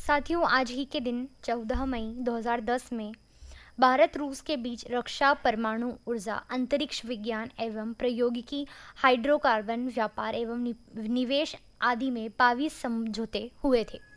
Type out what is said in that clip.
साथियों, आज ही के दिन 14 मई 2010 में भारत रूस के बीच रक्षा, परमाणु ऊर्जा, अंतरिक्ष विज्ञान एवं प्रौद्योगिकी, हाइड्रोकार्बन व्यापार एवं निवेश आदि में 22 समझौते हुए थे।